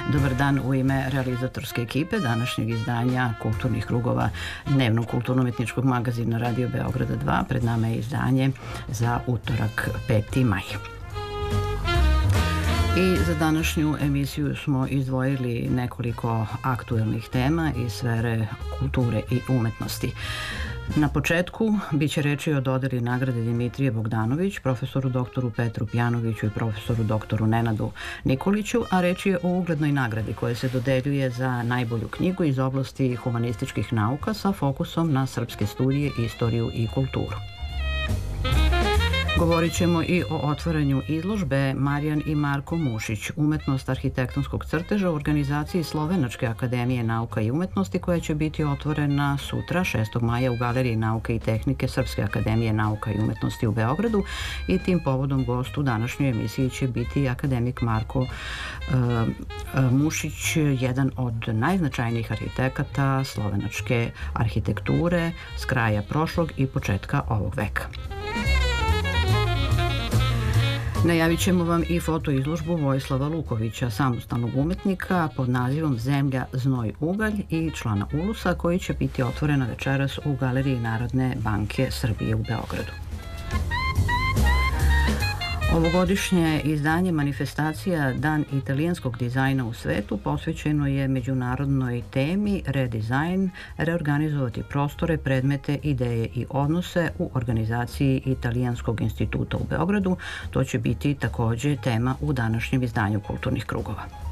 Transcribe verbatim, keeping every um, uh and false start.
Dobar dan u ime realizatorske ekipe današnjeg izdanja Kulturnih krugova dnevnog kulturno-umetničkog magazina Radio Beograda dva. Pred nama je izdanje za utorak peti maj. I za današnju emisiju smo izdvojili nekoliko aktuelnih tema iz sfere kulture i umetnosti. Na početku biće reči o dodeli nagrade Dimitrije Bogdanović, profesoru doktoru Petru Pjanoviću i profesoru doktoru Nenadu Nikoliću, a reč je o uglednoj nagradi koja se dodeljuje za najbolju knjigu iz oblasti humanističkih nauka sa fokusom na srpske studije, istoriju i kulturu. Govorit ćemo i o otvaranju izložbe Marijan i Marko Mušić, umetnost arhitektonskog crteža u organizaciji Slovenačke akademije nauka i umetnosti, koja će biti otvorena sutra, šestog maja, u Galeriji nauke i tehnike Srpske akademije nauka i umetnosti u Beogradu. I tim povodom gost u današnjoj emisiji će biti akademik Marko uh, Mušić, jedan od najznačajnijih arhitekata slovenačke arhitekture s kraja prošlog i početka ovog veka. Najavit ćemo vam i fotoizložbu Vojislava Lukovića, samostalnog umetnika pod nazivom Zemlja, znoj, ugalj i člana Ulusa, koji će biti otvorena večeras u Galeriji Narodne banke Srbije u Beogradu. Ovogodišnje izdanje manifestacija Dan italijanskog dizajna u svetu posvećeno je međunarodnoj temi redizajn, reorganizovati prostore, predmete, ideje i odnose u organizaciji Italijanskog instituta u Beogradu. To će biti takođe tema u današnjem izdanju Kulturnih krugova.